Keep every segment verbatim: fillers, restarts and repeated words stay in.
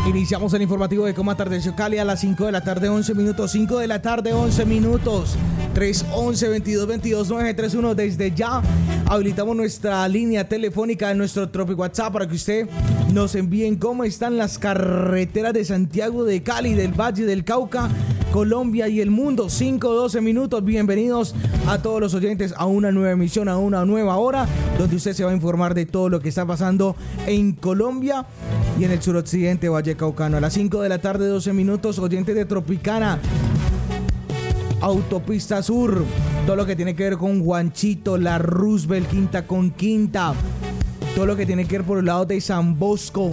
Iniciamos el informativo de Cómo Atardeció Cali a las cinco de la tarde, once minutos. cinco de la tarde, once minutos. tres once, veintidós veintidós, nueve tres uno. Desde ya habilitamos nuestra línea telefónica de nuestro Tropic WhatsApp para que usted nos envíen cómo están las carreteras de Santiago de Cali, del Valle del Cauca, Colombia y el mundo. cinco doce minutos. Bienvenidos a todos los oyentes a una nueva emisión, a una nueva hora, donde usted se va a informar de todo lo que está pasando en Colombia y en el suroccidente Valle Caucano. A las cinco de la tarde, doce minutos, oyentes de Tropicana, Autopista Sur, todo lo que tiene que ver con Juanchito, la Roosevelt, Quinta con Quinta, todo lo que tiene que ver por el lado de San Bosco,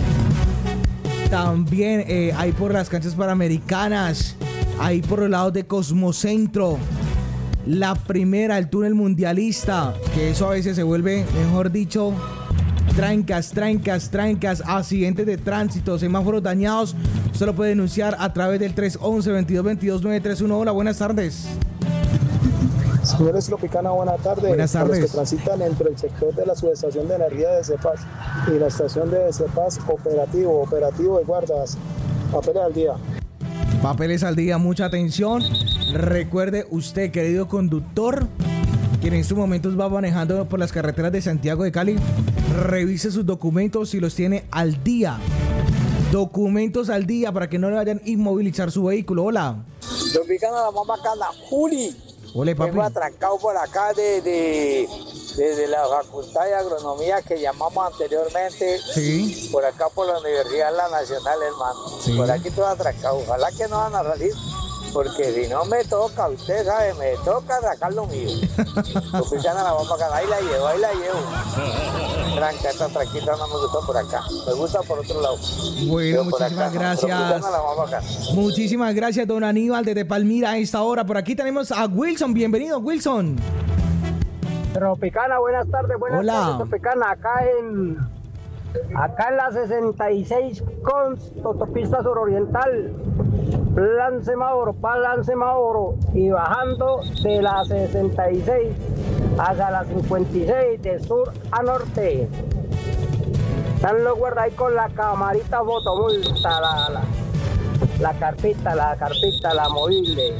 también eh, ahí por las canchas panamericanas, ahí por el lado de Cosmocentro, la primera, el túnel mundialista, que eso a veces se vuelve, mejor dicho, trancas, trancas, trancas, accidentes de tránsito, semáforos dañados. Usted lo puede denunciar a través del tres once, veintidós veintidós, nueve tres uno. Hola, buenas tardes. Señores Tropicana, buenas tardes. Buenas tardes. A los que transitan entre el sector de la subestación de energía de CEPAS y la estación de CEPAS, operativo, operativo de guardas. Papeles al día. Papeles al día, mucha atención. Recuerde usted, querido conductor, que en estos momentos va manejando por las carreteras de Santiago de Cali, revise sus documentos si los tiene al día. Documentos al día para que no le vayan a inmovilizar su vehículo. Hola. Tropicana, la más bacana, Juli. Hola, papi. Vengo atrancado por acá de, de, desde la Facultad de Agronomía que llamamos anteriormente. Sí. Por acá por la Universidad La Nacional, hermano. Sí. Por aquí todo atrancado. Ojalá que no van a salir. Porque si no me toca, usted sabe, me toca atracar lo mío. Tropicana, la más bacana. Ahí la llevo, ahí la llevo. Tranca, esta tranquita no me gustó por acá. Me gusta por otro lado. Bueno, Pero por muchísimas acá, gracias. Tropicana, la más bacana. Muchísimas gracias, don Aníbal, desde Palmira a esta hora. Por aquí tenemos a Wilson. Bienvenido, Wilson. Tropicana, buenas tardes, buenas Hola. tardes, Tropicana, acá en acá en la sesenta y seis con autopista suroriental, plan semáforo, plan semáforo, y bajando de la sesenta y seis hacia la cincuenta y seis de sur a norte. Están los guardas ahí con la camarita fotomulta, la, la, la carpita, la carpita, la movible.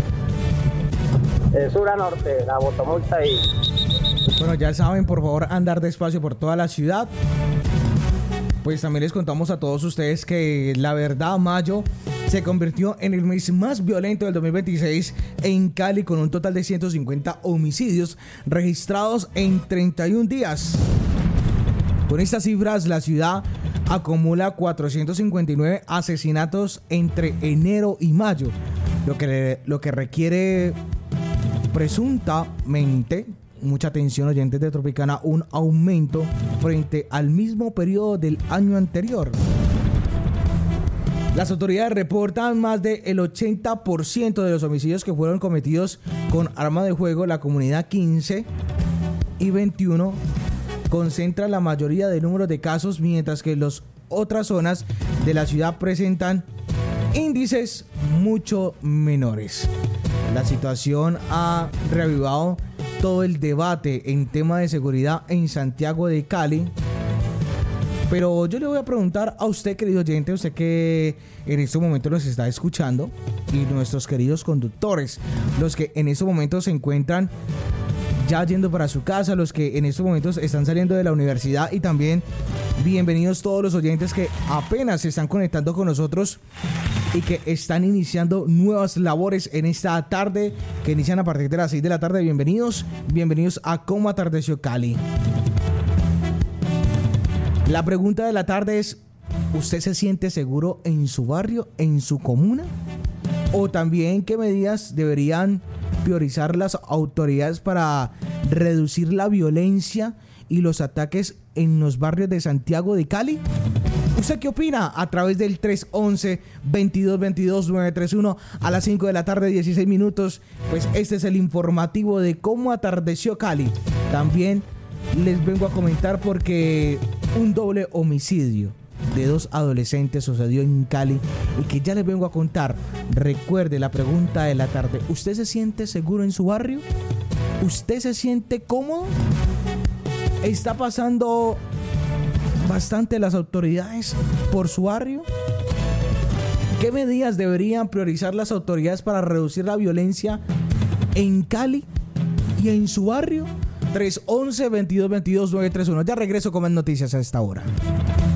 De sur a norte, la fotomulta ahí. Bueno, ya saben, por favor, andar despacio por toda la ciudad. Pues también les contamos a todos ustedes que la verdad, mayo se convirtió en el mes más violento del dos mil veintiséis en Cali, con un total de ciento cincuenta homicidios registrados en treinta y un días. Con estas cifras, la ciudad acumula cuatrocientos cincuenta y nueve asesinatos entre enero y mayo, lo que, lo que requiere presuntamente, mucha atención oyentes de Tropicana, un aumento frente al mismo periodo del año anterior. Las autoridades reportan más del ochenta por ciento de los homicidios que fueron cometidos con arma de fuego. La comunidad quince y veintiuno concentra la mayoría del número de casos, mientras que las otras zonas de la ciudad presentan índices mucho menores. La situación ha reavivado todo el debate en tema de seguridad en Santiago de Cali. Pero yo le voy a preguntar a usted, querido oyente, usted que en estos momentos nos está escuchando, y nuestros queridos conductores, los que en estos momentos se encuentran ya yendo para su casa, los que en estos momentos están saliendo de la universidad, y también bienvenidos todos los oyentes que apenas se están conectando con nosotros y que están iniciando nuevas labores en esta tarde, que inician a partir de las seis de la tarde. Bienvenidos, bienvenidos a Cómo Atardeció Cali. La pregunta de la tarde es: ¿usted se siente seguro en su barrio, en su comuna? O también, ¿qué medidas deberían priorizar las autoridades para reducir la violencia y los ataques en los barrios de Santiago de Cali? ¿Usted qué opina? A través del tres once, veintidós veintidós, nueve tres uno a las cinco de la tarde, dieciséis minutos. Pues este es el informativo de Cómo Atardeció Cali. También les vengo a comentar porque un doble homicidio de dos adolescentes sucedió en Cali y que ya les vengo a contar. Recuerde la pregunta de la tarde: ¿usted se siente seguro en su barrio? ¿Usted se siente cómodo? ¿Está pasando bastante las autoridades por su barrio? ¿Qué medidas deberían priorizar las autoridades para reducir la violencia en Cali y en su barrio? tres once, veintidós veintidós, nueve tres uno. Ya regreso con más noticias a esta hora.